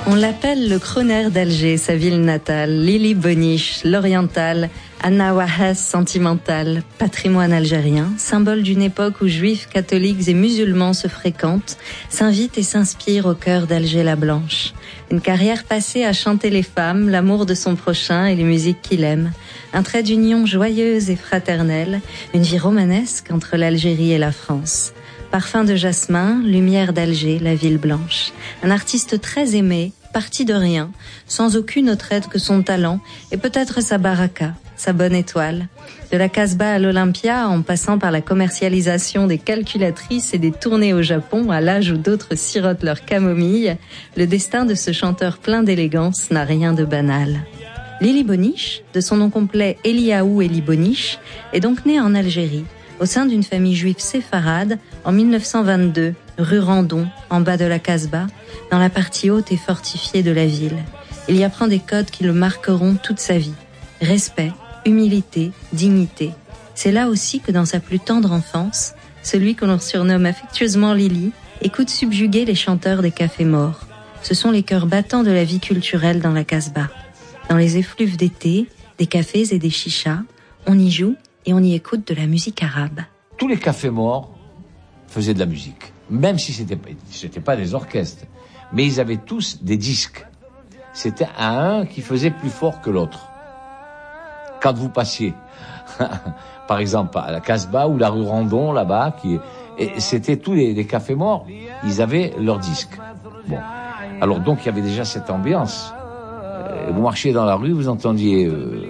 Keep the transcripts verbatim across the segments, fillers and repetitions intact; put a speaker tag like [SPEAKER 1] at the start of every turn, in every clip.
[SPEAKER 1] On l'appelle le crooner d'Alger, sa ville natale, Lili Boniche, l'orientale, Anna Wahas sentimentale, patrimoine algérien, symbole d'une époque où juifs, catholiques et musulmans se fréquentent, s'invitent et s'inspirent au cœur d'Alger la Blanche. Une carrière passée à chanter les femmes, l'amour de son prochain et les musiques qu'il aime. Un trait d'union joyeuse et fraternelle, une vie romanesque entre l'Algérie et la France. Parfum de jasmin, lumière d'Alger, la ville blanche. Un artiste très aimé, parti de rien, sans aucune autre aide que son talent et peut-être sa baraka, sa bonne étoile. De la Casbah à l'Olympia, en passant par la commercialisation des calculatrices et des tournées au Japon, à l'âge où d'autres sirotent leur camomille, le destin de ce chanteur plein d'élégance n'a rien de banal. Lili Boniche, de son nom complet Eliaou Eli Boniche, est donc né en Algérie, au sein d'une famille juive séfarade, en mille neuf cent vingt-deux, rue Randon, en bas de la Casbah, dans la partie haute et fortifiée de la ville. Il y apprend des codes qui le marqueront toute sa vie. Respect, humilité, dignité. C'est là aussi que dans sa plus tendre enfance, celui que l'on surnomme affectueusement Lili écoute subjuguer les chanteurs des cafés morts. Ce sont les cœurs battants de la vie culturelle dans la Casbah. Dans les effluves d'été, des cafés et des chichas, on y joue et on y écoute de la musique arabe.
[SPEAKER 2] Tous les cafés morts faisaient de la musique, même si c'était pas, c'était pas des orchestres, mais ils avaient tous des disques. C'était un qui faisait plus fort que l'autre. Quand vous passiez, par exemple, à la Casbah ou la rue Randon, là-bas, qui, et c'était tous les, les cafés morts, ils avaient leurs disques. Bon. Alors donc, il y avait déjà cette ambiance. Vous marchiez dans la rue, vous entendiez... Euh,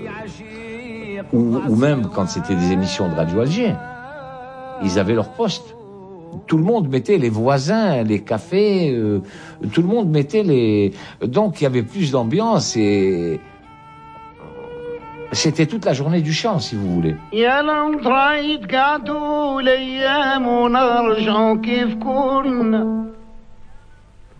[SPEAKER 2] Ou, ou même quand c'était des émissions de Radio Alger, ils avaient leur poste. Tout le monde mettait les voisins, les cafés, euh, tout le monde mettait les... Donc il y avait plus d'ambiance et... C'était toute la journée du chant, si vous voulez.